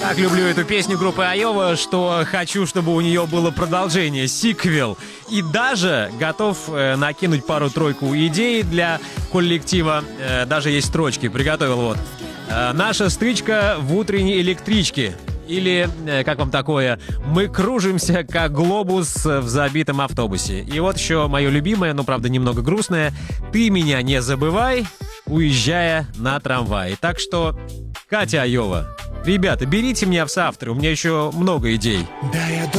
Так люблю эту песню группы Айова, что хочу, чтобы у нее было продолжение, сиквел. И даже готов накинуть пару-тройку идей для коллектива. Даже есть строчки, приготовил вот. Наша стычка в утренней электричке. Или, как вам такое, мы кружимся, как глобус в забитом автобусе. И вот еще мое любимое, но, правда, немного грустное. Ты меня не забывай, уезжая на трамвае. Так что, Катя Айова, ребята, берите меня в соавторы, у меня еще много идей. Да, я